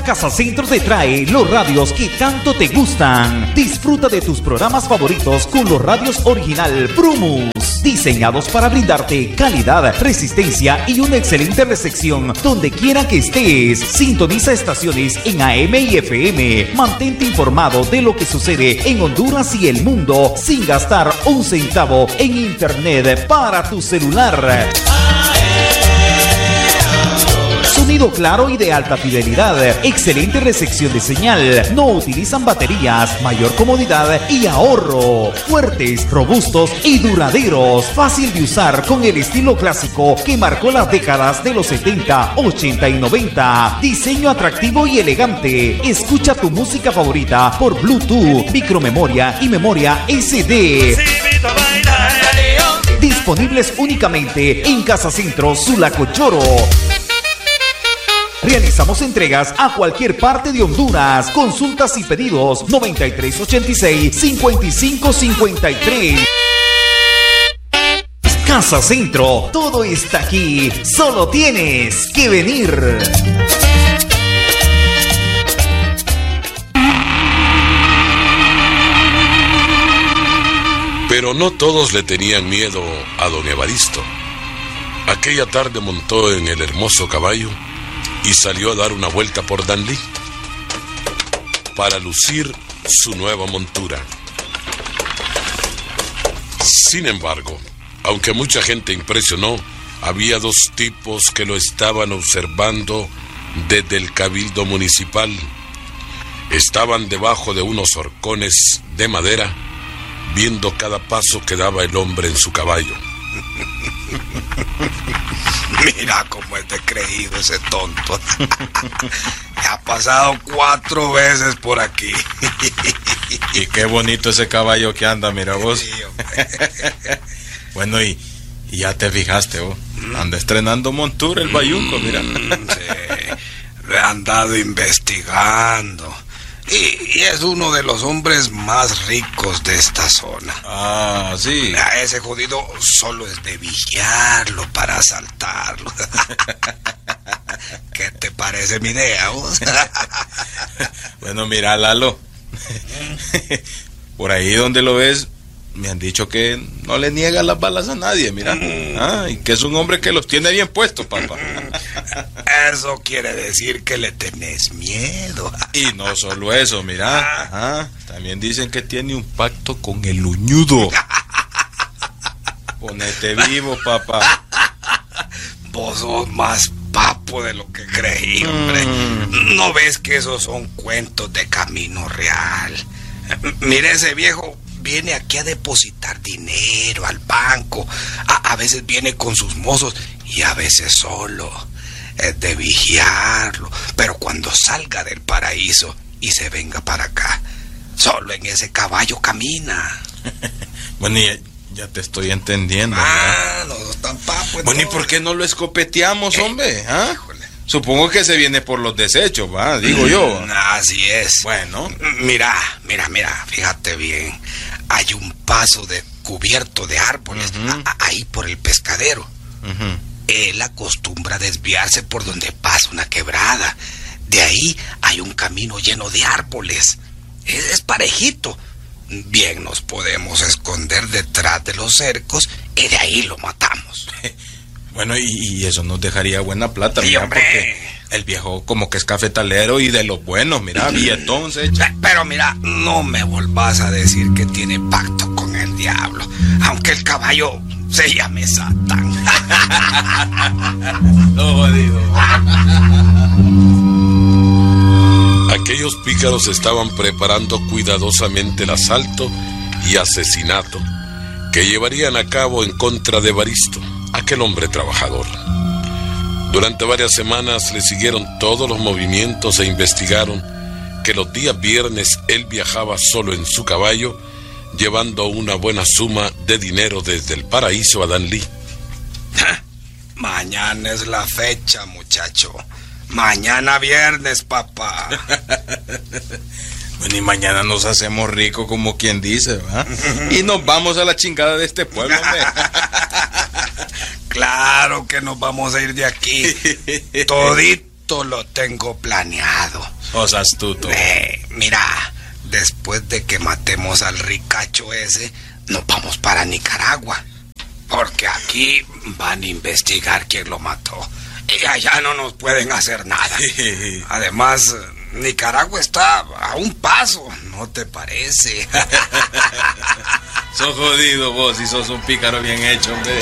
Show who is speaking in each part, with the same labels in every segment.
Speaker 1: Casa Centro te trae los radios que tanto te gustan. Disfruta de tus programas favoritos con los radios original Prumus, diseñados para brindarte calidad, resistencia y una excelente recepción donde quiera que estés. Sintoniza estaciones en AM y FM. Mantente informado de lo que sucede en Honduras y el mundo sin gastar un centavo en internet para tu celular. Sonido claro y de alta fidelidad, excelente recepción de señal, no utilizan baterías, mayor comodidad y ahorro, fuertes, robustos y duraderos, fácil de usar con el estilo clásico que marcó las décadas de los 70, 80 y 90, diseño atractivo y elegante, escucha tu música favorita por Bluetooth, micromemoria y memoria SD. Disponibles únicamente en Casa Centro Sulacochoro. Realizamos entregas a cualquier parte de Honduras. Consultas y pedidos 9386-5553. Casa Centro, todo está aquí. Solo tienes que venir.
Speaker 2: Pero no todos le tenían miedo a don Evaristo. Aquella tarde montó en el hermoso caballo y salió a dar una vuelta por Danlí para lucir su nueva montura. Sin embargo, aunque mucha gente impresionó, había dos tipos que lo estaban observando desde el cabildo municipal. Estaban debajo de unos horcones de madera, viendo cada paso que daba el hombre en su caballo.
Speaker 3: Mira cómo es de creído ese tonto. Ha pasado 4 veces por aquí.
Speaker 4: Y qué bonito ese caballo que anda, mira vos.
Speaker 3: Sí,
Speaker 4: bueno, y ya te fijaste vos. Anda estrenando montura el bayunco, mira.
Speaker 3: Sí, le han andado investigando. Y es uno de los hombres más ricos de esta zona.
Speaker 4: Ah, sí.
Speaker 3: A ese jodido solo es de vigiarlo para asaltarlo. ¿Qué te parece mi idea, vos?
Speaker 4: Bueno, mira, Lalo. Por ahí donde lo ves, me han dicho que no le niega las balas a nadie, mira. Y que es un hombre que los tiene bien puestos, papá.
Speaker 3: Eso quiere decir que le tenés miedo.
Speaker 4: Y no solo eso, mira. También dicen que tiene un pacto con el Uñudo. Ponete vivo, papá.
Speaker 3: Vos sos más papo de lo que creí, hombre. ¿No ves que esos son cuentos de camino real? Mire, ese viejo viene aquí a depositar dinero al banco. A veces viene con sus mozos y a veces solo. Es de vigiarlo. Pero cuando salga del paraíso y se venga para acá, solo en ese caballo camina.
Speaker 4: Bueno, ya te estoy entendiendo.
Speaker 3: No tan papo.
Speaker 4: Bueno, ¿y por qué no lo escopeteamos, hombre? Híjole. Supongo que se viene por los desechos, ¿va? Digo yo.
Speaker 3: Así es.
Speaker 4: Bueno.
Speaker 3: Mira, fíjate bien. Hay un paso cubierto de árboles ahí por el pescadero. Él acostumbra desviarse por donde pasa una quebrada. De ahí hay un camino lleno de árboles. Es parejito. Bien nos podemos esconder detrás de los cercos y de ahí lo matamos.
Speaker 4: Bueno, y eso nos dejaría buena plata,
Speaker 3: sí,
Speaker 4: mira,
Speaker 3: hombre.
Speaker 4: Porque el viejo como que es cafetalero y de los buenos, mira, billetón se echa.
Speaker 3: Pero mira, no me volvás a decir que tiene pacto con el diablo, aunque el caballo se llame Satán.
Speaker 4: No, jodido.
Speaker 2: Aquellos pícaros estaban preparando cuidadosamente el asalto y asesinato que llevarían a cabo en contra de Evaristo, aquel hombre trabajador. Durante varias semanas le siguieron todos los movimientos e investigaron que los días viernes él viajaba solo en su caballo, llevando una buena suma de dinero desde el paraíso a Danlí.
Speaker 3: Mañana es la fecha, muchacho. Mañana viernes, papá.
Speaker 4: Bueno, y mañana nos hacemos ricos como quien dice, ¿va? Y nos vamos a la chingada de este pueblo, hombre.
Speaker 3: Claro que nos vamos a ir de aquí. Todito esto lo tengo planeado.
Speaker 4: Sos astuto.
Speaker 3: Mira, después de que matemos al ricacho ese, nos vamos para Nicaragua. Porque aquí van a investigar quién lo mató. Y allá no nos pueden hacer nada. Además, Nicaragua está a un paso, ¿no te parece?
Speaker 4: Sos jodido vos y sos un pícaro bien hecho, hombre.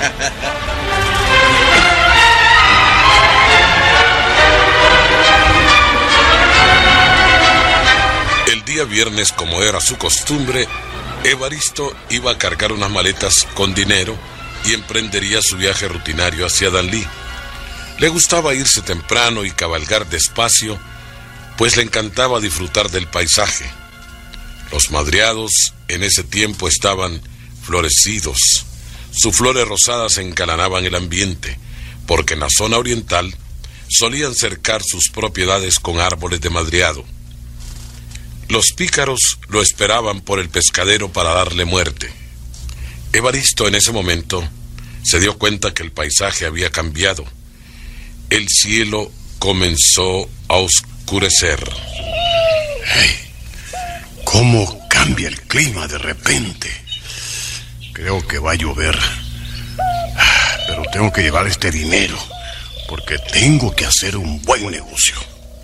Speaker 2: El día viernes, como era su costumbre, Evaristo iba a cargar unas maletas con dinero y emprendería su viaje rutinario hacia Danlí. Le gustaba irse temprano y cabalgar despacio, pues le encantaba disfrutar del paisaje. Los madriados en ese tiempo estaban florecidos. Sus flores rosadas engalanaban el ambiente, porque en la zona oriental solían cercar sus propiedades con árboles de madriado. Los pícaros lo esperaban por el pescadero para darle muerte. Evaristo en ese momento se dio cuenta que el paisaje había cambiado. El cielo comenzó a oscurecer.
Speaker 5: Hey, ¿cómo cambia el clima de repente? Creo que va a llover. Pero tengo que llevar este dinero, porque tengo que hacer un buen negocio.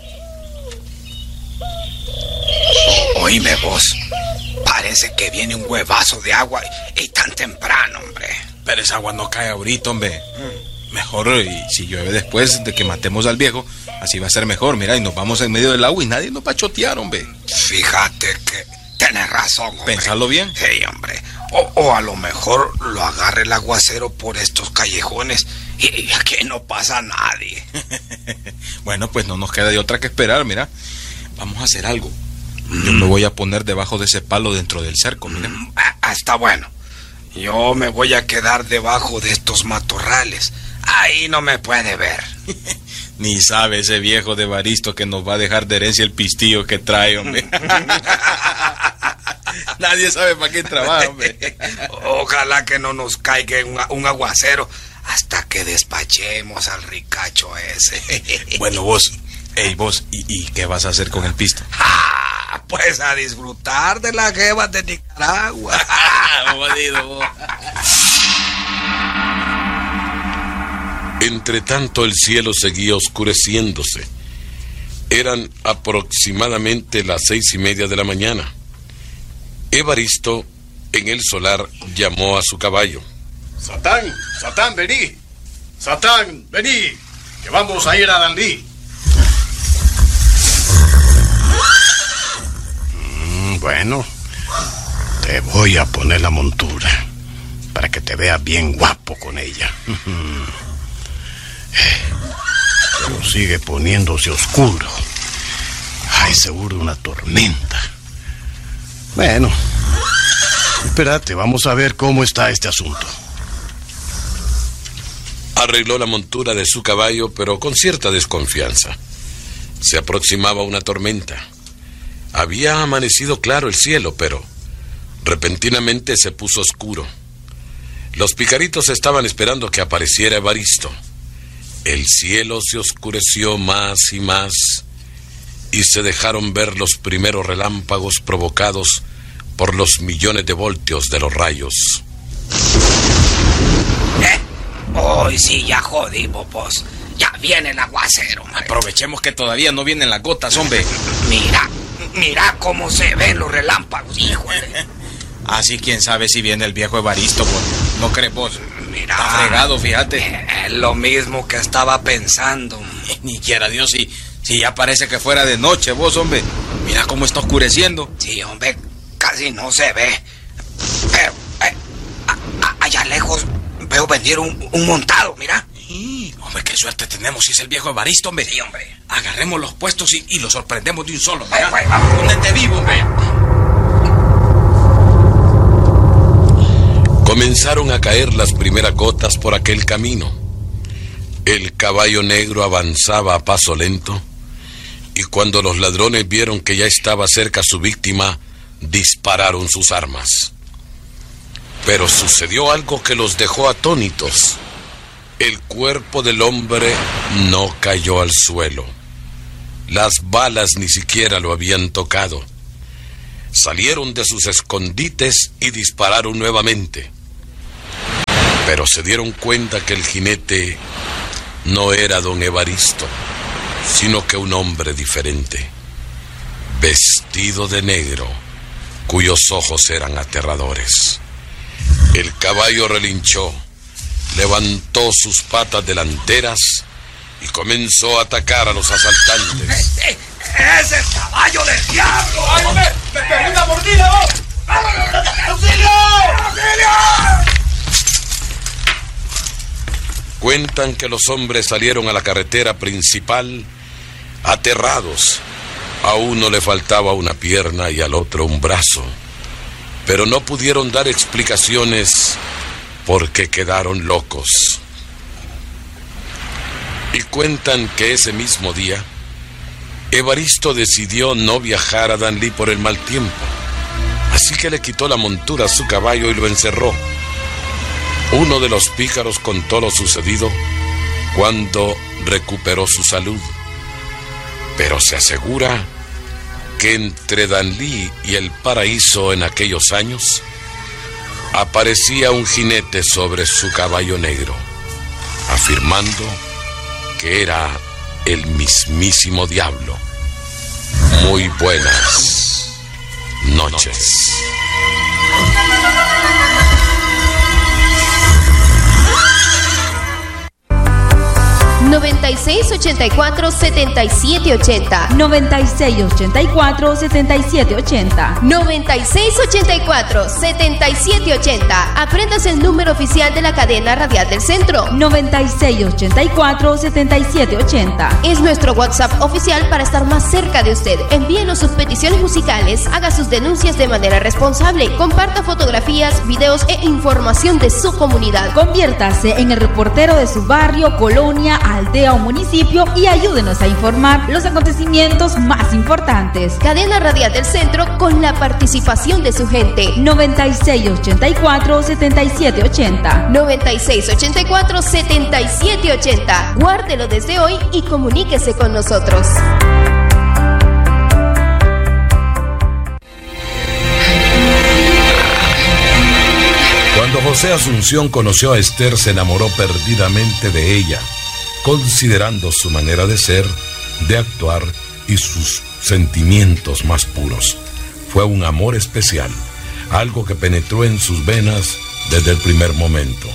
Speaker 3: Oíme vos, parece que viene un huevazo de agua y tan temprano, hombre.
Speaker 4: Pero esa agua no cae ahorita, hombre. Mejor, y si llueve después de que matemos al viejo, así va a ser mejor. Mira, y nos vamos en medio del agua y nadie nos va a chotear, hombre.
Speaker 3: Fíjate que tenés razón, hombre.
Speaker 4: Pensalo bien.
Speaker 3: Sí, hombre. O a lo mejor lo agarre el aguacero por estos callejones y aquí no pasa nadie.
Speaker 4: Bueno, pues no nos queda de otra que esperar, mira. Vamos a hacer algo. Yo me voy a poner debajo de ese palo dentro del cerco, mira.
Speaker 3: Está bueno. Yo me voy a quedar debajo de estos matorrales. Ahí no me puede ver.
Speaker 4: Ni sabe ese viejo de Evaristo que nos va a dejar de herencia el pistillo que trae, hombre. Nadie sabe para qué trabaja, hombre.
Speaker 3: Ojalá que no nos caiga un aguacero hasta que despachemos al ricacho ese.
Speaker 4: Bueno, vos, vos, ¿y qué vas a hacer con el pisto?
Speaker 3: Pues a disfrutar de las jevas de Nicaragua.
Speaker 2: Entre tanto, el cielo seguía oscureciéndose. Eran aproximadamente las 6:30 de la mañana. Evaristo, en el solar, llamó a su caballo.
Speaker 5: Satán, vení. Satán, vení, que vamos a ir a Danlí. Bueno, te voy a poner la montura para que te veas bien guapo con ella. Pero sigue poniéndose oscuro. Hay seguro una tormenta. Bueno, espérate, vamos a ver cómo está este asunto.
Speaker 2: Arregló la montura de su caballo, pero con cierta desconfianza. Se aproximaba una tormenta. Había amanecido claro el cielo, pero repentinamente se puso oscuro. Los picaritos estaban esperando que apareciera Evaristo. El cielo se oscureció más y más, y se dejaron ver los primeros relámpagos provocados por los millones de voltios de los rayos.
Speaker 3: Hoy sí ya jodimos, pues. Ya viene el aguacero, hombre.
Speaker 4: Aprovechemos que todavía no vienen las gotas, hombre.
Speaker 3: Mira cómo se ven los relámpagos, híjole.
Speaker 4: Así quién sabe si viene el viejo Evaristo, pues. ¿No crees vos?
Speaker 3: Mira.
Speaker 4: Está fregado, fíjate.
Speaker 3: Es lo mismo que estaba pensando.
Speaker 4: Ni quiera Dios, si ya parece que fuera de noche, vos, hombre. Mira cómo está oscureciendo.
Speaker 3: Sí, hombre, casi no se ve. Pero, allá lejos veo venir un montado, mira.
Speaker 4: Hombre, qué suerte tenemos si es el viejo Evaristo, hombre.
Speaker 3: Sí, hombre.
Speaker 4: Agarremos los puestos y lo sorprendemos de un solo, mira.
Speaker 3: Vamos.
Speaker 4: Únete vivo, hombre.
Speaker 2: Comenzaron a caer las primeras gotas por aquel camino. El caballo negro avanzaba a paso lento, y cuando los ladrones vieron que ya estaba cerca su víctima, dispararon sus armas. Pero sucedió algo que los dejó atónitos. El cuerpo del hombre no cayó al suelo. Las balas ni siquiera lo habían tocado. Salieron de sus escondites y dispararon nuevamente. Pero se dieron cuenta que el jinete no era don Evaristo, sino que un hombre diferente, vestido de negro, cuyos ojos eran aterradores. El caballo relinchó, levantó sus patas delanteras y comenzó a atacar a los asaltantes.
Speaker 3: ¡Es el caballo del diablo!
Speaker 6: ¡Ay, hombre! ¡Me pegué una mordida, vos!
Speaker 3: ¡Auxilio! ¡Auxilio!
Speaker 2: Cuentan que los hombres salieron a la carretera principal aterrados. A uno le faltaba una pierna y al otro un brazo, pero no pudieron dar explicaciones porque quedaron locos. Y cuentan que ese mismo día Evaristo decidió no viajar a Danlí por el mal tiempo, así que le quitó la montura a su caballo y lo encerró. Uno de los pícaros contó lo sucedido cuando recuperó su salud, pero se asegura que entre Danlí y el paraíso en aquellos años aparecía un jinete sobre su caballo negro, afirmando que era el mismísimo diablo. Muy buenas noches.
Speaker 7: ...9684-7780...
Speaker 8: 9684-7780...
Speaker 7: 9684-7780... Apréndase el número oficial de la cadena radial del centro...
Speaker 8: 9684-7780...
Speaker 7: Es nuestro WhatsApp oficial para estar más cerca de usted. Envíenos sus peticiones musicales, haga sus denuncias de manera responsable, comparta fotografías, videos e información de su comunidad.
Speaker 8: Conviértase en el reportero de su barrio, colonia, aldea o municipio y ayúdenos a informar los acontecimientos más importantes.
Speaker 7: Cadena Radial del Centro con la participación de su gente.
Speaker 8: 9684-7780.
Speaker 7: 9684-7780. Guárdelo desde hoy y comuníquese con nosotros.
Speaker 2: Cuando José Asunción conoció a Esther, se enamoró perdidamente de ella, considerando su manera de ser, de actuar y sus sentimientos más puros. Fue un amor especial, algo que penetró en sus venas desde el primer momento.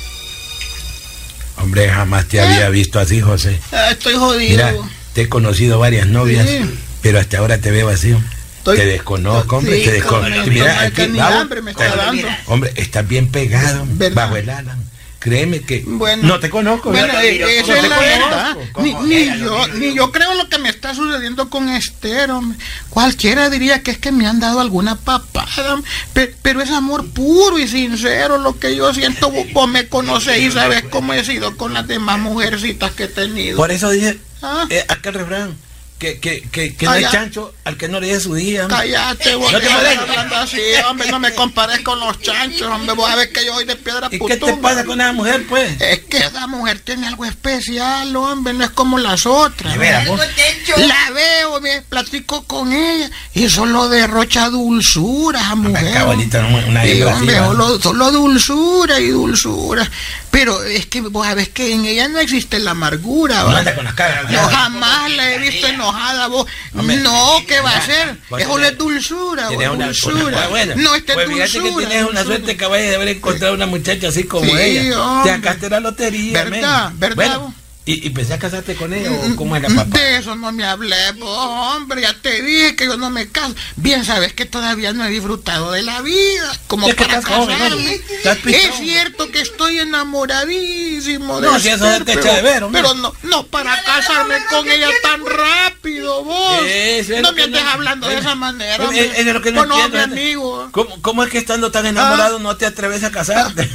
Speaker 9: Hombre, jamás te había visto así, José.
Speaker 10: Estoy jodido.
Speaker 9: Mira, te he conocido varias novias, pero hasta ahora te veo así. Te desconozco, hombre, te desconozco. Mira, aquí, hombre, estás bien pegado, bajo el ala. Créeme que no te conozco.
Speaker 10: Bueno, esa es la verdad. Ni yo creo lo que me está sucediendo con Esther, hombre. Cualquiera diría que es que me han dado alguna papada, pero es amor puro y sincero lo que yo siento. Vos me conocés y sabes cómo he sido con las demás mujercitas que he tenido.
Speaker 9: Por eso dije aquel refrán. Que no hay chancho al que no le dé su día.
Speaker 10: Cállate, vos. No te hablando así, hombre, no me compares con los chanchos, hombre. Vos sabés que yo soy de piedra
Speaker 9: putunga. ¿Y qué te pasa con esa mujer, pues?
Speaker 10: Es que esa mujer tiene algo especial, hombre, no es como las otras.
Speaker 9: La
Speaker 10: veo, me platico con ella y solo derrocha dulzura esa mujer.
Speaker 9: Qué bonita una
Speaker 10: hombre, solo dulzura y dulzura. Pero es que vos sabés que en ella no existe la amargura, ¿va?
Speaker 9: No anda con las caras.
Speaker 10: No, jamás la he visto enojada, vos. Hombre, no, ¿qué va a hacer? Eso es dulzura, dulzura. No, este es dulzura.
Speaker 9: Fíjate que tienes una suerte que vayas de haber encontrado una muchacha así como ella.
Speaker 10: Hombre.
Speaker 9: Te sacaste la lotería,
Speaker 10: ¿verdad?
Speaker 9: Bueno, ¿Y pensás casarte con ella o cómo es la papá?
Speaker 10: De eso no me hablé, vos, hombre, ya te dije que yo no me caso. Bien sabes que todavía no he disfrutado de la vida, como es para casarme. Es cierto que estoy enamoradísimo de
Speaker 9: Esther, si eso te echa de ver, hombre.
Speaker 10: Pero no para casarme con ella tan rápido, vos. No me andes hablando de esa manera, hombre.
Speaker 9: Es lo que no entiendo,
Speaker 10: amigo.
Speaker 9: ¿Cómo es que estando tan enamorado no te atreves a casarte?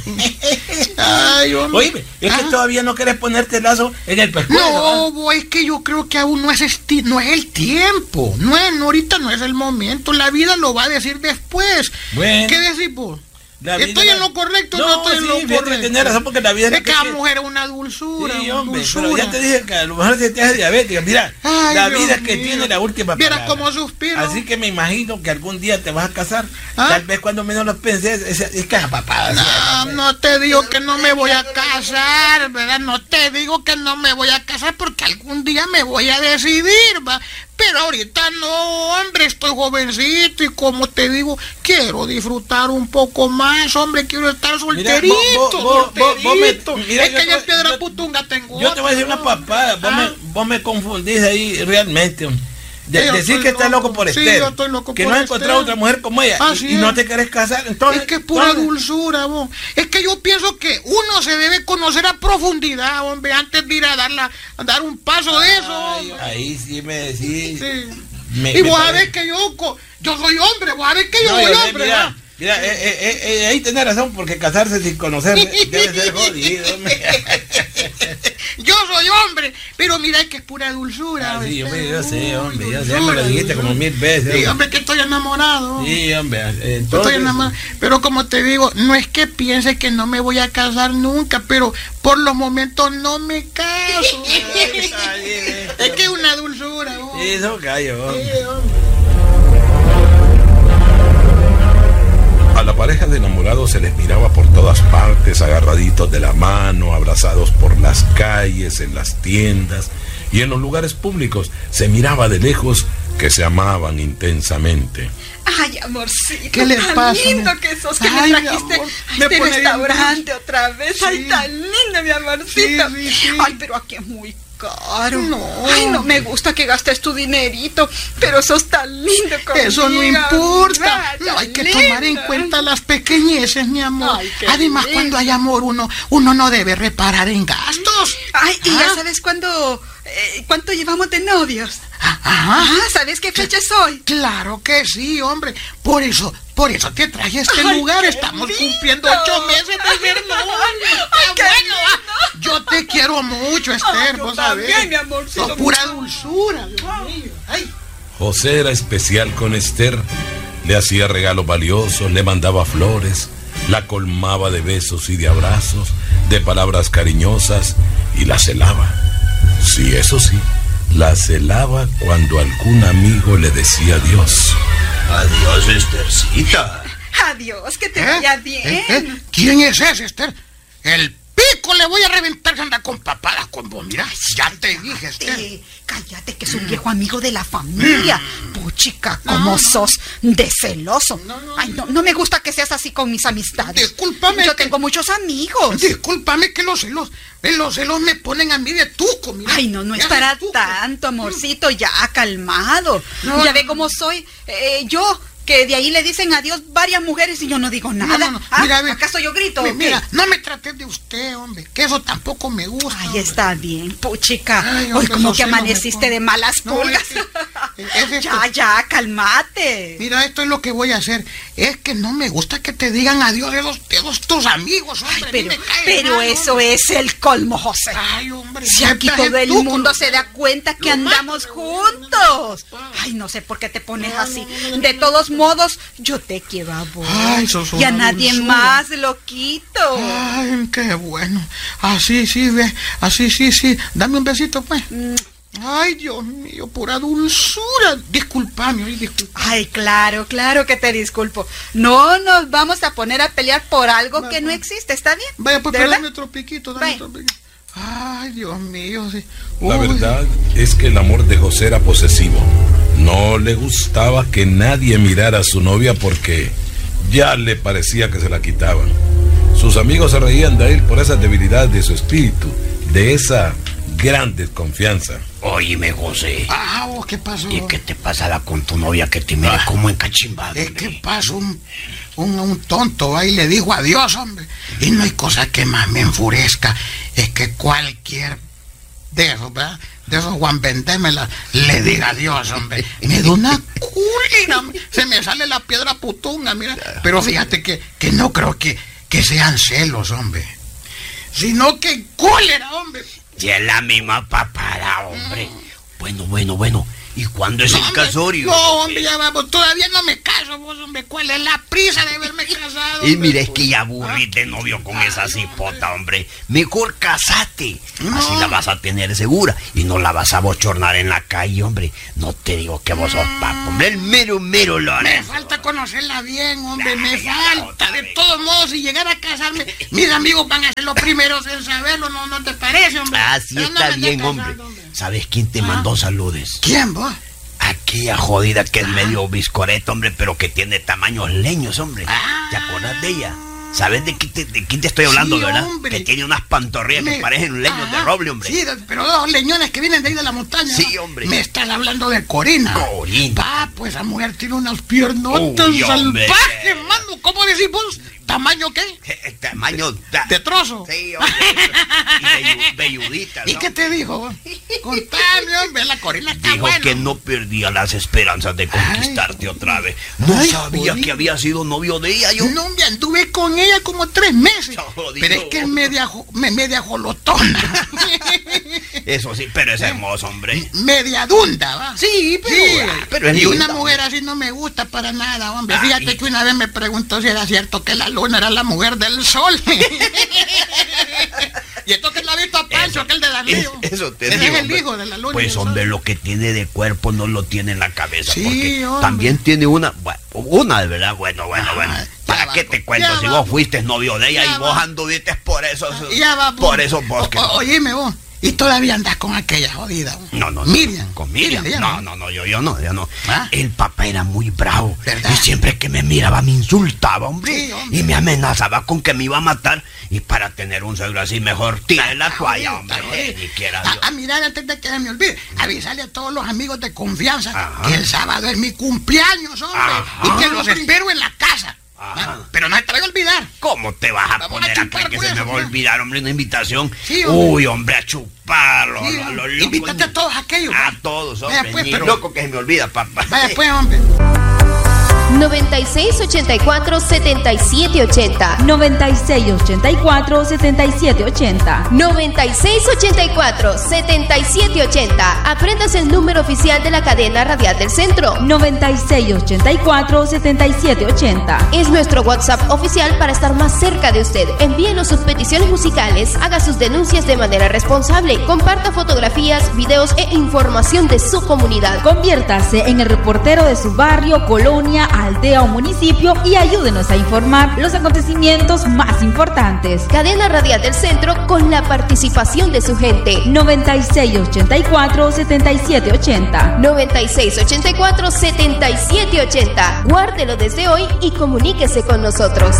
Speaker 10: Ay, hombre.
Speaker 9: Oye, es que todavía no quieres ponerte el lazo en el pescuezo.
Speaker 10: No, es que yo creo que aún no es el tiempo. No, ahorita no es el momento. La vida lo va a decir después.
Speaker 9: Bueno.
Speaker 10: ¿Qué decís vos? ¿Estoy en lo correcto o no estoy en lo correcto?
Speaker 9: Tienes razón, porque la vida
Speaker 10: es que la mujer es una dulzura.
Speaker 9: Sí, hombre, pero ya te dije que a lo mejor se te hace diabética. Mira, la vida es que tiene la última palabra.
Speaker 10: Mira cómo suspiro.
Speaker 9: Así que me imagino que algún día te vas a casar. Tal vez cuando menos lo penses, es que papada.
Speaker 10: No te digo que no me voy a casar, ¿verdad? No te digo que no me voy a casar porque algún día me voy a decidir, ¿va? Pero ahorita no, hombre, estoy jovencito y como te digo, quiero disfrutar un poco más, hombre, quiero estar solterito. Mira, es que yo en Piedra Putunga tengo.
Speaker 9: Yo te voy a decir una papada, vos me confundís ahí realmente. Decir que estás loco por Esther,
Speaker 10: yo estoy loco
Speaker 9: que
Speaker 10: por
Speaker 9: no has encontrado otra mujer como ella y no te querés casar, entonces...
Speaker 10: Es que es pura dulzura, vos. Es que yo pienso que uno se debe conocer a profundidad, hombre, antes de ir a dar un paso de eso, hombre.
Speaker 9: Ahí sí me decís... Sí.
Speaker 10: Y vos sabés que yo soy hombre, vos sabés que yo soy hombre,
Speaker 9: Mira, ahí tenés razón, porque casarse sin conocer debe ser jodido.
Speaker 10: Yo soy hombre, pero mira que es pura dulzura.
Speaker 9: Sí, hombre, yo sé, hombre, ya me lo dijiste como 1000 veces.
Speaker 10: Sí, hombre, que estoy enamorado.
Speaker 9: Sí, hombre, entonces...
Speaker 10: Estoy enamorado, pero como te digo, no es que piense que no me voy a casar nunca, pero por los momentos no me caso. Es que es una dulzura.
Speaker 9: Sí, eso callo, hombre. Sí, hombre.
Speaker 2: A la pareja de enamorados se les miraba por todas partes, agarraditos de la mano, abrazados por las calles, en las tiendas y en los lugares públicos. Se miraba de lejos que se amaban intensamente.
Speaker 11: Ay, amorcito,
Speaker 10: ¿qué les pasa?
Speaker 11: Tan lindo que sos, que me trajiste a este restaurante otra vez. Sí. Ay, tan lindo, mi amorcito. Sí. Ay, pero aquí es muy caro.
Speaker 10: No.
Speaker 11: Ay, no me gusta que gastes tu dinerito, pero sos tan lindo conmigo.
Speaker 10: Eso no importa. No, hay que tomar en cuenta las pequeñeces, mi amor. Ay, además, lindo. Cuando hay amor, uno no debe reparar en gastos.
Speaker 11: Ay, y ya sabes cuánto llevamos de novios. ¿Sabes qué fecha es hoy?
Speaker 10: Claro que sí, hombre. Por eso te traje a este lugar. Estamos cumpliendo 8 meses de ser novios.
Speaker 11: ¡Ay, qué bueno!
Speaker 10: Yo te quiero mucho, Esther, vos sabés.
Speaker 11: También, mi amorcito.
Speaker 10: Sos pura dulzura, Dios mío. Ay.
Speaker 2: José era especial con Esther. Le hacía regalos valiosos, le mandaba flores, la colmaba de besos y de abrazos, de palabras cariñosas y la celaba. Sí, eso sí, la celaba cuando algún amigo le decía adiós.
Speaker 12: Adiós, Esthercita.
Speaker 11: Adiós, que te vaya bien.
Speaker 10: ¿Quién es ese, Esther? El pico le voy a reventar, que anda con papadas con vos. Mira, ya te dije, Esther.
Speaker 11: Cállate, que es un viejo amigo de la familia. Puchica, ¿cómo sos de celoso? Ay, no me gusta que seas así con mis amistades.
Speaker 10: Discúlpame.
Speaker 11: Yo tengo muchos amigos.
Speaker 10: Discúlpame que los celos me ponen a mí de tuco, mira.
Speaker 11: Ay, no es para tanto, amorcito, ya, calmado. Ya ve cómo soy. Yo... que de ahí le dicen adiós varias mujeres y yo no digo nada. No. Mira, ¿acaso yo grito?
Speaker 10: Mira, no me trates de usted, hombre, que eso tampoco me gusta.
Speaker 11: Ay, está bien, puchica. Hoy como que amaneciste de malas pulgas. Ya, calmate.
Speaker 10: Mira, esto es lo que voy a hacer. Es que no me gusta que te digan adiós de tus amigos, hombre.
Speaker 11: Ay, pero eso es el colmo, José.
Speaker 10: Ay, hombre.
Speaker 11: Si aquí todo el mundo se da cuenta que andamos juntos. Ay, no sé por qué te pones así. De todos modos, yo te quiero a vos.
Speaker 10: Ay,
Speaker 11: y a nadie más, loquito.
Speaker 10: Ay, qué bueno. Así sí, ve. Así sí. Dame un besito, pues. Ay, Dios mío, pura dulzura. Disculpame.
Speaker 11: Ay, claro que te disculpo. No nos vamos a poner a pelear por algo que no existe, ¿está bien?
Speaker 10: Vaya, pues dame otro piquito, Ay, Dios mío, sí.
Speaker 2: La verdad es que el amor de José era posesivo. No le gustaba que nadie mirara a su novia porque ya le parecía que se la quitaban. Sus amigos se reían de él por esa debilidad de su espíritu, de esa gran desconfianza.
Speaker 12: Óyeme, José.
Speaker 10: ¿Qué pasó?
Speaker 12: ¿Y qué te pasará con tu novia que te mira como encachimbado?
Speaker 10: ¿Qué pasó? Un tonto ahí le dijo adiós, hombre. Y no hay cosa que más me enfurezca. Es que cualquier de esos, ¿verdad? De esos Juan Vendémela le diga adiós, hombre. Me da una culina. Se me sale la piedra putunga, mira. Pero fíjate que no creo que sean celos, hombre. Sino que cólera, hombre.
Speaker 12: Y es la misma papada, hombre. Bueno. ¿Y cuándo es el casorio?
Speaker 10: No, hombre, ya vamos, todavía no me caso, vos, hombre. ¿Cuál es la prisa de verme casado?
Speaker 12: Y mira, es que ya aburrí de novio con esa cipota, hombre. Mejor casate. Así la vas a tener segura y no la vas a bochornar en la calle, hombre. No te digo que vos sos papo, hombre. El mero lo
Speaker 10: me falta conocerla bien, hombre. Me falta. De todos modos, si llegara a casarme, mis amigos van a ser los primeros en saberlo, ¿no te parece, hombre?
Speaker 12: Así está bien, hombre. ¿Sabes quién te mandó saludes?
Speaker 10: ¿Quién, vos?
Speaker 12: Aquella jodida que es medio biscoreta, hombre, pero que tiene tamaños leños, hombre. ¿Te acuerdas de ella? ¿Sabes de quién te estoy hablando,
Speaker 10: sí,
Speaker 12: verdad?
Speaker 10: Hombre.
Speaker 12: Que tiene unas pantorrillas que parecen leños de roble, hombre.
Speaker 10: Sí, pero dos leñones que vienen de ahí de la montaña.
Speaker 12: Sí, hombre.
Speaker 10: Me están hablando de Corina.
Speaker 12: Corina.
Speaker 10: Pues esa mujer tiene unas piernotas salvajes, mano. ¿Cómo decís vos? ¿Tamaño qué?
Speaker 12: Tamaño...
Speaker 10: ¿De trozo?
Speaker 12: Sí, hombre. Y velludita, ¿no?
Speaker 10: ¿Y qué te dijo? Contame, hombre, la Corina está
Speaker 12: dijo
Speaker 10: buena.
Speaker 12: Que no perdía las esperanzas de conquistarte otra vez. No sabía que había sido novio de ella, yo.
Speaker 10: No, hombre, anduve con ella como 3 meses. Pero es que es media jolotona.
Speaker 12: Eso sí, pero es hermoso, hombre.
Speaker 10: Media dunda, ¿va?
Speaker 12: Sí, pero es
Speaker 10: y
Speaker 12: linda.
Speaker 10: una mujer así no me gusta para nada, hombre. Fíjate que una vez me preguntó si era cierto que la luna era la mujer del sol. Y esto que no ha visto a Pancho, aquel de Darío.
Speaker 12: Eso te
Speaker 10: Ese
Speaker 12: digo,
Speaker 10: es el
Speaker 12: hombre.
Speaker 10: hijo de la luna.
Speaker 12: Pues, hombre, lo que tiene de cuerpo no lo tiene en la cabeza.
Speaker 10: Sí,
Speaker 12: porque
Speaker 10: hombre.
Speaker 12: también tiene una de verdad, bueno. ¿Para qué te cuento si vos fuiste novio de ella y vos anduviste por esos bosques?
Speaker 10: Oíme vos. Y todavía andas con aquella jodida.
Speaker 12: No.
Speaker 10: Miriam.
Speaker 12: ¿Con Miriam? No, yo no.
Speaker 10: ¿Ah?
Speaker 12: El papá era muy bravo.
Speaker 10: ¿Verdad?
Speaker 12: Y siempre que me miraba me insultaba, hombre.
Speaker 10: Sí, hombre.
Speaker 12: Y me amenazaba con que me iba a matar. Y para tener un suegro así, mejor tiré la toalla, hombre. Ni quiera Dios.
Speaker 10: Mirar, antes de que se me olvide, avisarle a todos los amigos de confianza que el sábado es mi cumpleaños, hombre. Y que los espero en la casa. Pero no se te vaya a olvidar.
Speaker 12: ¿Cómo te vas a poner a creer que se me va a olvidar, hombre, una invitación?
Speaker 10: Sí, hombre.
Speaker 12: Uy, hombre, a chuparlo.
Speaker 10: Sí,
Speaker 12: a los
Speaker 10: invítate a todos aquellos.
Speaker 12: A todos, hombre.
Speaker 10: Vaya, pues,
Speaker 12: ni
Speaker 10: pero...
Speaker 12: loco que se me olvida, papá.
Speaker 10: Vaya pues, hombre.
Speaker 8: 9684-7780 9684-7780
Speaker 7: 9684-7780. Aprendas el número oficial de la cadena radial del centro.
Speaker 8: 9684-7780
Speaker 7: Es nuestro WhatsApp oficial para estar más cerca de usted. Envíenos sus peticiones musicales, haga sus denuncias de manera responsable, comparta fotografías, videos e información de su comunidad.
Speaker 8: Conviértase en el reportero de su barrio, colonia, aldea o municipio y ayúdenos a informar los acontecimientos más importantes.
Speaker 7: Cadena Radial del Centro con la participación de su gente.
Speaker 8: 9684-7780
Speaker 7: 9684-7780. Guárdelo desde hoy y comuníquese con nosotros.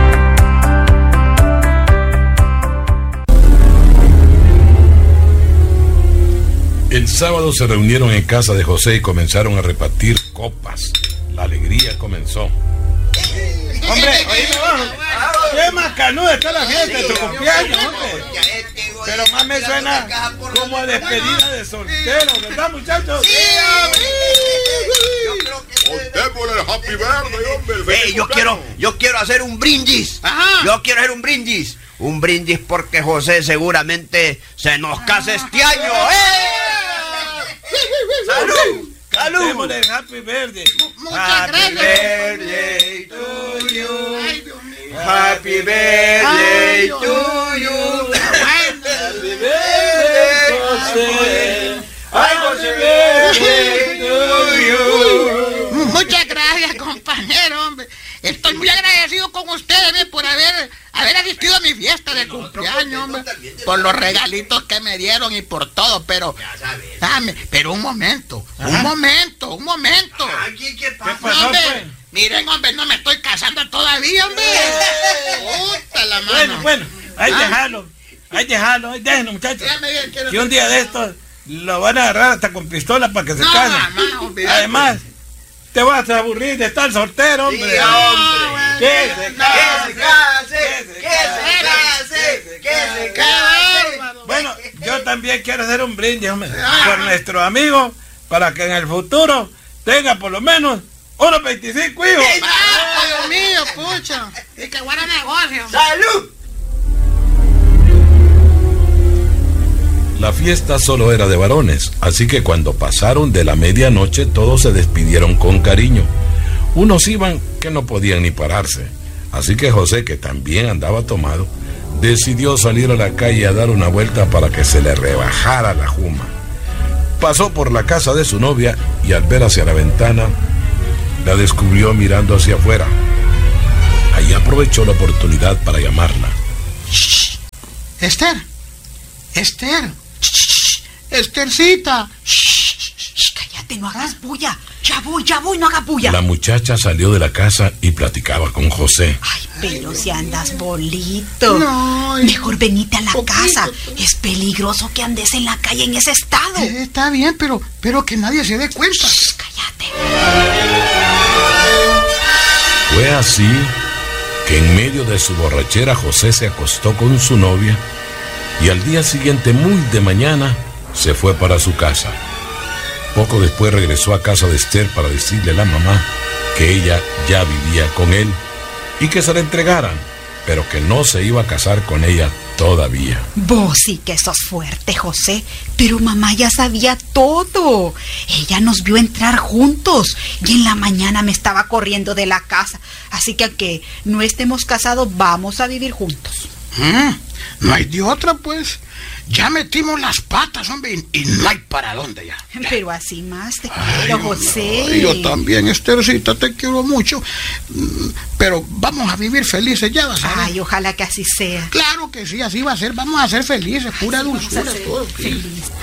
Speaker 2: El sábado se reunieron en casa de José y comenzaron a repartir copas. La alegría comenzó.
Speaker 9: Hombre, oíme vos, qué macanuda está la fiesta de tu cumpleaños, hombre. Pero más me suena como a despedida de soltero, ¿verdad, muchachos?
Speaker 5: Sí, contémosle el happy birthday, hombre.
Speaker 12: Yo quiero hacer un brindis. Yo quiero hacer un brindis. Un brindis porque José seguramente se nos casa este año. ¡Salud!
Speaker 9: ¡Salud! El happy birthday.
Speaker 10: Muchas gracias.
Speaker 12: Birthday to you. Happy birthday to you.
Speaker 9: Happy birthday, José. Happy birthday to you.
Speaker 10: Muchas gracias, compañero, hombre. Estoy muy agradecido con ustedes por haber asistido a mi fiesta de cumpleaños, hombre. Por los regalitos que me dieron y por todo, pero... Pero un momento.
Speaker 9: ¿Qué pasó,
Speaker 10: Hombre,
Speaker 9: pues?
Speaker 10: miren, hombre, no me estoy casando todavía, hombre. Puta la mano.
Speaker 9: Bueno, ahí déjalo, muchachos. Que un día de estos lo van a agarrar hasta con pistola para que se case. Además, te vas a aburrir de estar soltero, hombre.
Speaker 12: Sí, hombre.
Speaker 9: Que se case. Bueno, yo también quiero hacer un brindis, hombre, por nuestro amigo, para que en el futuro tenga por lo menos unos 25 hijos.
Speaker 10: Dios mío, pucha. Y que buena negocio.
Speaker 12: ¡Salud!
Speaker 13: La fiesta solo era de varones, así que cuando pasaron de la medianoche todos se despidieron con cariño. Unos iban que no podían ni pararse, así que José, que también andaba tomado, decidió salir a la calle a dar una vuelta para que se le rebajara la juma. Pasó por la casa de su novia y al ver hacia la ventana, la descubrió mirando hacia afuera. Ahí aprovechó la oportunidad para llamarla.
Speaker 10: ¡Shh! ¡Esther! ¡Esther! ¡Shh! ¡Estercita!
Speaker 11: ¡Shh! ¡Cállate, no hagas bulla! Ya voy, no hagas bulla.
Speaker 13: La muchacha salió de la casa y platicaba con José.
Speaker 11: Ay, pero si andas bolito.
Speaker 10: No,
Speaker 11: mejor venite a la casa. Es peligroso que andes en la calle en ese estado.
Speaker 10: Está bien, pero que nadie se dé cuenta.
Speaker 11: Shh, cállate.
Speaker 13: Fue así que en medio de su borrachera José se acostó con su novia y al día siguiente, muy de mañana, se fue para su casa. Poco después regresó a casa de Esther para decirle a la mamá que ella ya vivía con él y que se la entregaran, pero que no se iba a casar con ella todavía.
Speaker 11: Vos sí que sos fuerte, José, pero mamá ya sabía todo. Ella nos vio entrar juntos y en la mañana me estaba corriendo de la casa. Así que aunque no estemos casados, vamos a vivir juntos.
Speaker 10: No hay de otra, pues. Ya metimos las patas, hombre, y no hay para dónde ya.
Speaker 11: Pero así más te quiero, José.
Speaker 10: Ay, yo también, Estercita, te quiero mucho. Pero vamos a vivir felices, ya vas a ver.
Speaker 11: Ay, ojalá que así sea.
Speaker 10: Claro que sí, así va a ser. Vamos a ser felices, pura dulzura. Todo,
Speaker 11: feliz.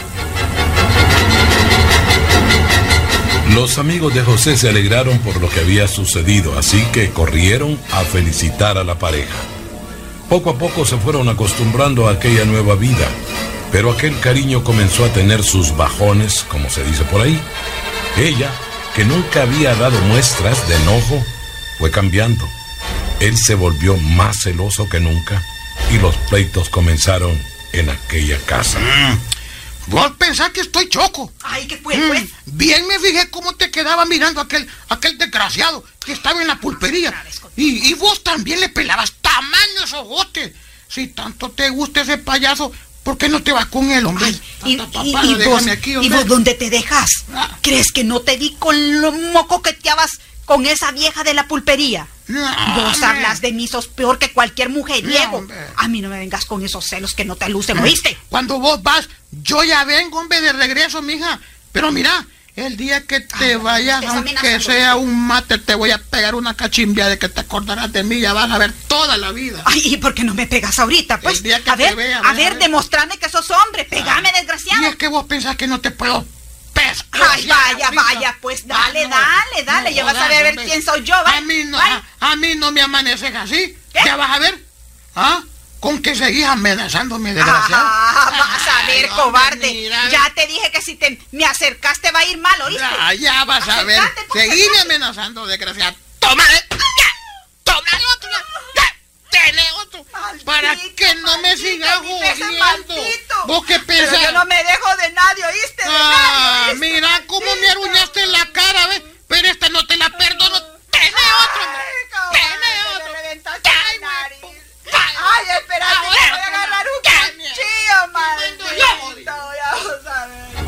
Speaker 13: Los amigos de José se alegraron por lo que había sucedido, así que corrieron a felicitar a la pareja. Poco a poco se fueron acostumbrando a aquella nueva vida, pero aquel cariño comenzó a tener sus bajones, como se dice por ahí. Ella, que nunca había dado muestras de enojo, fue cambiando. Él se volvió más celoso que nunca y los pleitos comenzaron en aquella casa.
Speaker 10: Vos pensás que estoy choco.
Speaker 11: Ay, ¿qué fue, pues?
Speaker 10: Bien me fijé cómo te quedaba mirando aquel desgraciado que estaba en la pulpería. Y vos también le pelabas tamaño esos botes. Si tanto te gusta ese payaso, ¿por qué no te vas con él, hombre?
Speaker 11: Ay, ¿y vos dónde te dejas? ¿Crees que no te di con lo moco que te abas con esa vieja de la pulpería?
Speaker 10: No,
Speaker 11: vos hablas de mí, sos peor que cualquier mujeriego. No, a mí no me vengas con esos celos que no te lucen, ¿oíste?
Speaker 10: Cuando vos vas, yo ya vengo, hombre, de regreso, mija. Pero mira, el día que te vayas, aunque sea un mate, te voy a pegar una cachimbia de que te acordarás de mí, ya vas a ver toda la vida.
Speaker 11: Ay, ¿y por qué no me pegas ahorita? Pues, a ver, demostrame que sos hombre, pegame, desgraciado.
Speaker 10: Y es que vos pensás que no te puedo pescar.
Speaker 11: Ay, vaya, pues dale, ya vas a ver quién soy yo, ¿va?
Speaker 10: A mí no me amaneces así. ¿Qué? Ya vas a ver. ¿Con que seguís amenazándome, desgraciado?
Speaker 11: Vas a ver, cobarde. Mira, ya te dije que si me acercaste va a ir mal, ¿oíste?
Speaker 10: Ya vas a ver. Seguime amenazando, desgraciado. ¡Tómale! ¡Tómale otro! ¡Tiene otro! Maldito, para que no me sigas jodiendo. ¿Vos qué pensás?
Speaker 11: Pero yo no me dejo de nadie, ¿oíste? De nadie, ¿oíste?
Speaker 10: Mira cómo me aruñaste en la cara, ¿ves? Pero esta no te la perdono. ¡Tiene otro! ¡Tiene otro!
Speaker 11: Ay, espérate, que voy a agarrar un cuchillo, maldito. Ya vamos a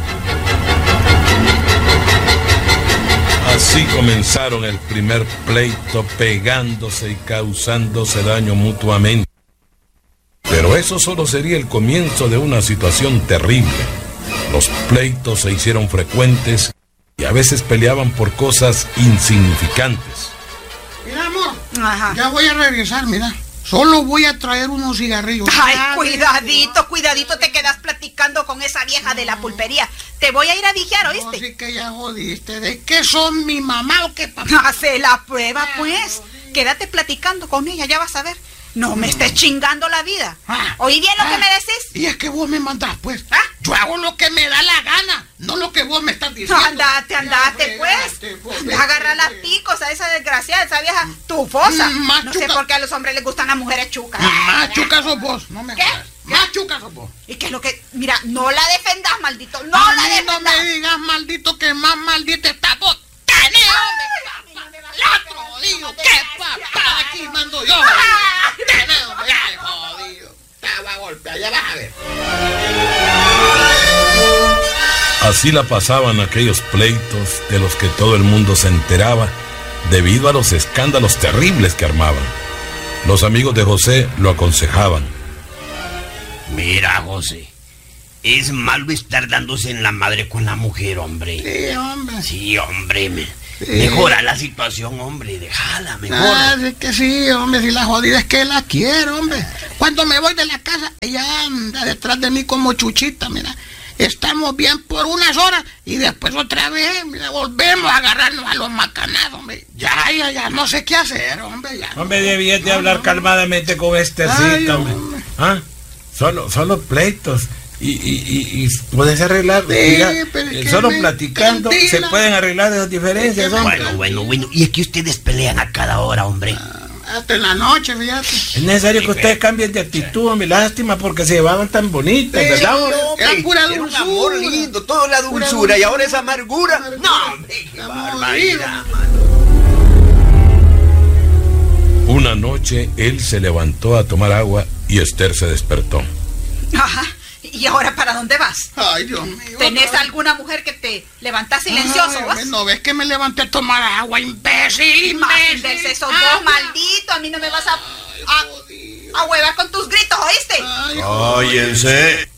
Speaker 11: ver.
Speaker 13: Así comenzaron el primer pleito, pegándose y causándose daño mutuamente. Pero eso solo sería el comienzo de una situación terrible. Los pleitos se hicieron frecuentes y a veces peleaban por cosas insignificantes.
Speaker 10: Mira, amor, ya voy a regresar, mira. Solo voy a traer unos cigarrillos.
Speaker 11: Ay, cuidadito, te quedas platicando con esa vieja de la pulpería. Te voy a ir a vigiar, ¿oíste?
Speaker 10: No, sí que ya jodiste. ¿De qué son mi mamá o qué papá?
Speaker 11: Hace la prueba, pues. Quédate platicando con ella, ya vas a ver. No me estés chingando la vida. ¿Oí bien lo que me decís?
Speaker 10: Y es que vos me mandás, pues. Yo hago lo que me da la gana, no lo que vos me estás diciendo.
Speaker 11: Andate, pues. Agarra las picos a esa desgraciada, esa vieja tufosa. No sé por qué a los hombres les gustan las mujeres chucas.
Speaker 10: Más chucas sos vos, no me jodas. Más chucas sos vos.
Speaker 11: ¿Y qué es lo que...? Mira, no la defendas, maldito. No la defendas.
Speaker 10: No me digas, maldito, que más maldito está vos. ¡Tenés, hombre! ¡Latro, jodido! ¡Qué papá! Aquí mando yo. ¡Tenés, hombre! ¡Ay, jodido! Te va a golpear, ya vas a ver.
Speaker 13: Así la pasaban aquellos pleitos de los que todo el mundo se enteraba debido a los escándalos terribles que armaban. Los amigos de José lo aconsejaban.
Speaker 12: Mira, José, es malo estar dándose en la madre con la mujer, hombre.
Speaker 10: Sí, hombre.
Speaker 12: Sí, hombre. Mejora la situación, hombre. Déjala, mejor.
Speaker 10: Sí que sí, hombre. Si la jodida es que la quiero, hombre. Cuando me voy de la casa, ella anda detrás de mí como chuchita, mira. Estamos bien por unas horas y después otra vez, mira, volvemos a agarrarnos a los macanazos, hombre. Ya, no sé qué hacer, hombre, ya.
Speaker 9: Hombre, debías de hablar calmadamente con cita, hombre. ¿Ah? Solo pleitos. Y puedes arreglar, solo platicando se pueden arreglar esas diferencias, hombre.
Speaker 12: Bueno. Y es que ustedes pelean a cada hora, hombre.
Speaker 10: Hasta en la noche, fíjate.
Speaker 9: Es necesario que ustedes cambien de actitud, hombre. Lástima porque se llevaban tan bonitas, ¿verdad?
Speaker 12: Era pura dulzura. Era un amor lindo, toda la dulzura. Y ahora esa amargura. No, hombre, qué barbaridad.
Speaker 13: Una noche él se levantó a tomar agua y Esther se despertó.
Speaker 11: Ajá. ¿Y ahora para dónde vas?
Speaker 10: Ay, Dios mío.
Speaker 11: ¿Tenés alguna mujer que te levanta silencioso?
Speaker 10: ¿No ves que me levanté a tomar agua, imbécil?
Speaker 11: De esos dos malditos. A mí no me vas a huevar con tus gritos, ¿oíste?
Speaker 12: Cállense.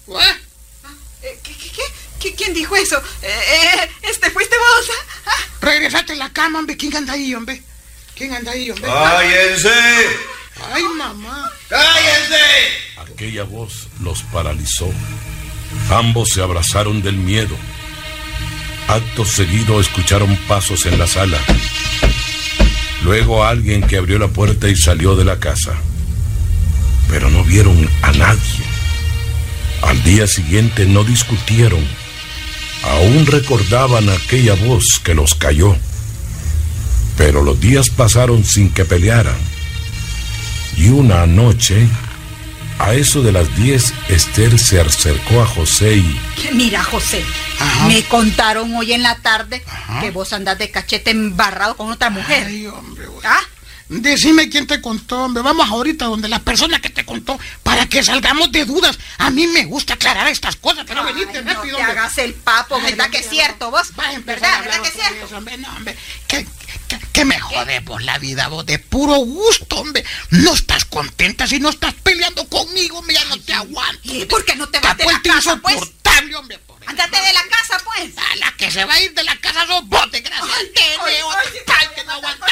Speaker 11: ¿Qué? ¿Quién dijo eso? ¿Fuiste vos?
Speaker 10: Regresate a la cama, hombre. ¿Quién anda ahí, hombre?
Speaker 12: ¡Cállense!
Speaker 10: ¡Ay, mamá!
Speaker 12: ¡Cállense!
Speaker 13: Aquella voz los paralizó. Ambos se abrazaron del miedo. Acto seguido escucharon pasos en la sala. Luego alguien que abrió la puerta y salió de la casa. Pero no vieron a nadie. Al día siguiente no discutieron. Aún recordaban aquella voz que los calló. Pero los días pasaron sin que pelearan. Y una noche, a eso de las 10, Esther se acercó a José y...
Speaker 11: Mira, José, me contaron hoy en la tarde que vos andás de cachete embarrado con otra mujer.
Speaker 10: Ay, hombre, güey. Decime quién te contó, hombre. Vamos ahorita donde la persona que te contó para que salgamos de dudas. A mí me gusta aclarar estas cosas, pero venite rápido.
Speaker 11: No te hagas el papo, ¿verdad que es cierto vos? ¿Verdad que es cierto?
Speaker 10: Hombre, que me jode vos la vida, vos, de puro gusto, hombre. No estás contenta si no estás peleando conmigo, hombre, ya no te aguanto.
Speaker 11: ¿Y por qué no te vas de la casa, pues?
Speaker 10: Insoportable, hombre.
Speaker 11: Ándate de la casa, pues.
Speaker 10: A la que se va a ir de la casa sos vos, desgraciado. Que no aguantas.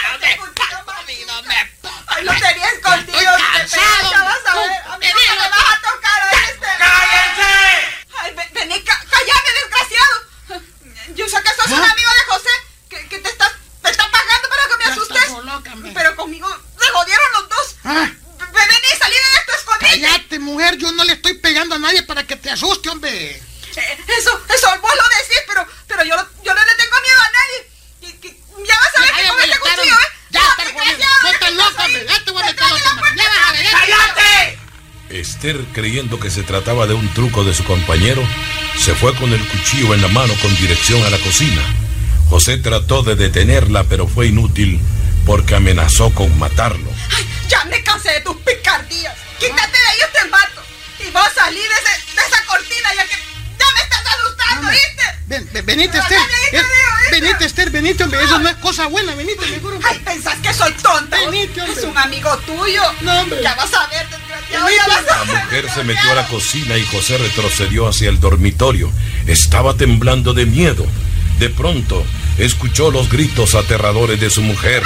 Speaker 11: Ay, lo tenía escondido.
Speaker 10: Estoy cansado.
Speaker 11: Ya vas a ver. A mí no me vas a tocar a este.
Speaker 12: ¡Cállense!
Speaker 11: Ay, vení, callame, desgraciado. Yo sé que sos un amigo de José que te está pagando para que me asustes. Pero conmigo se jodieron los dos. Vení, salí de esto escondido.
Speaker 10: Cállate, mujer. Yo no le estoy pegando a nadie para que te asuste, hombre.
Speaker 11: Eso vos lo decís, pero yo no le tengo miedo a nadie. Ya vas a ver que con este cuchillo,
Speaker 10: Ya, no estás loca, hombre. Ya te voy a meter los temas.
Speaker 12: ¡Cállate!
Speaker 13: Esther, creyendo que se trataba de un truco de su compañero, se fue con el cuchillo en la mano con dirección a la cocina. José trató de detenerla, pero fue inútil porque amenazó con matarlo.
Speaker 11: Ay, ya me cansé de tus picardías. Quítate de ahí o te mato. Y vas a salir de esa cortina ya que ya me estás asustando, ¿viste?
Speaker 10: Venite, Esther. Venite, hombre. Eso no es cosa buena. Venite, mejor.
Speaker 11: Ay, pensás que soy tonta.
Speaker 10: Venite, hombre.
Speaker 11: Es un amigo tuyo.
Speaker 10: No, hombre.
Speaker 11: Ya vas a ver, desgraciado.
Speaker 13: La mujer se metió a la cocina y José retrocedió hacia el dormitorio. Estaba temblando de miedo. De pronto, escuchó los gritos aterradores de su mujer.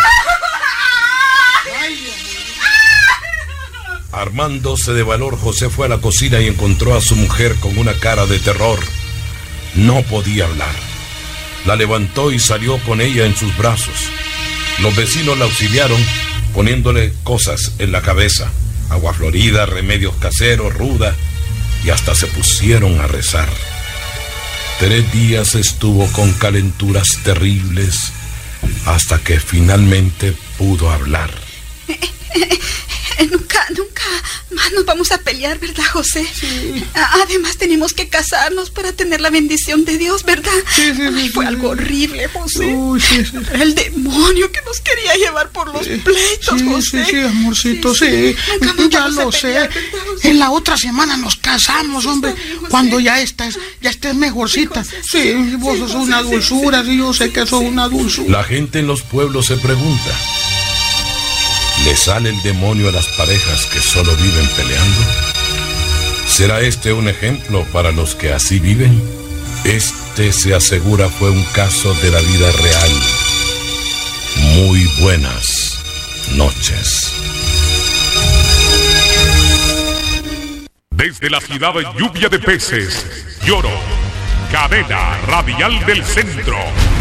Speaker 13: Armándose de valor, José fue a la cocina y encontró a su mujer con una cara de terror. No podía hablar. La levantó y salió con ella en sus brazos. Los vecinos la auxiliaron poniéndole cosas en la cabeza: agua florida, remedios caseros, ruda, y hasta se pusieron a rezar. 3 días estuvo con calenturas terribles hasta que finalmente pudo hablar.
Speaker 11: Nunca más nos vamos a pelear, ¿verdad, José?
Speaker 10: Sí.
Speaker 11: Además tenemos que casarnos para tener la bendición de Dios, ¿verdad?
Speaker 10: Sí,
Speaker 11: fue algo horrible, José.
Speaker 10: Uy, sí.
Speaker 11: El demonio que nos quería llevar por los pleitos, José.
Speaker 10: Sí, amorcito, sí. Ya lo sé. En la otra semana nos casamos, hombre. Cuando ya estés mejorcita. Sí, vos sos una dulzura, sí, yo sé que sos una dulzura.
Speaker 13: La gente en los pueblos se pregunta, ¿le sale el demonio a las parejas que solo viven peleando? ¿Será este un ejemplo para los que así viven? Este, se asegura, fue un caso de la vida real. Muy buenas noches.
Speaker 14: Desde la ciudad de Lluvia de Peces, Lloro, cadena radial del centro.